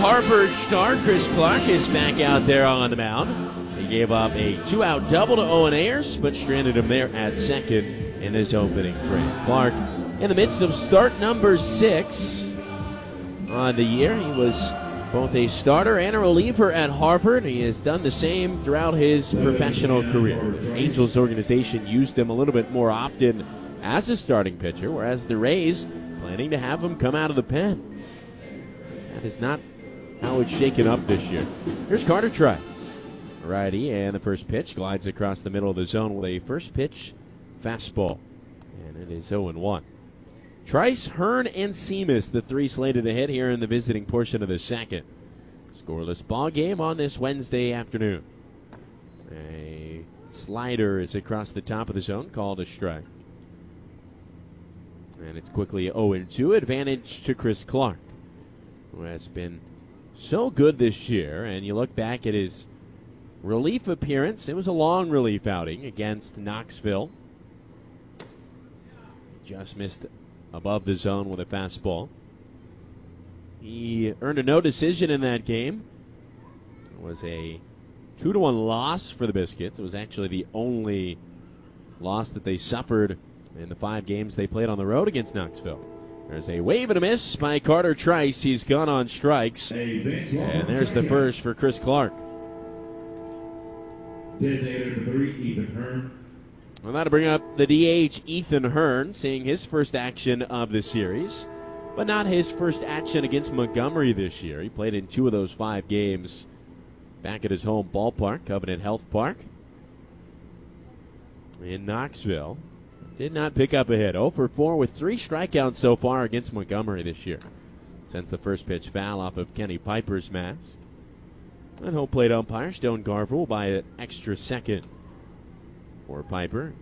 Harvard star Chris Clark is back out there on the mound. He gave up a 2-out double to Owen Ayers, but stranded him there at second in this opening frame. Clark, in the midst of start number 6 on the year, he was both a starter and a reliever at Harvard. He has done the same throughout his professional career. Angels organization used him a little bit more often as a starting pitcher, whereas the Rays planning to have him come out of the pen. That is not how it's shaken up this year. Here's Carter Trice. Righty, and the first pitch glides across the middle of the zone with a first pitch fastball. And it is 0-1. Trice, Hearn, and Seamus, the 3 slated to hit here in the visiting portion of the second. Scoreless ball game on this Wednesday afternoon. A slider is across the top of the zone, called a strike. And it's quickly 0-2, advantage to Chris Clark, who has been so good this year. And you look back at his relief appearance, it was a long relief outing against Knoxville. Just missed above the zone with a fastball. He earned a no decision in that game. It was a 2-1 loss for the Biscuits. It was actually the only loss that they suffered in the 5 games they played on the road against Knoxville. There's a wave and a miss by Carter Trice. He's gone on strikes. And there's the first for Chris Clark. Designated number 3, Ethan Hearn. Well, that'll bring up the DH, Ethan Hearn, seeing his first action of the series, but not his first action against Montgomery this year. He played in 2 of those 5 games back at his home ballpark, Covenant Health Park in Knoxville. Did not pick up a hit. 0 for 4 with 3 strikeouts so far against Montgomery this year. Sends the first pitch foul off of Kenny Piper's mask. And home plate umpire Stone Garver will buy an extra second for Piper.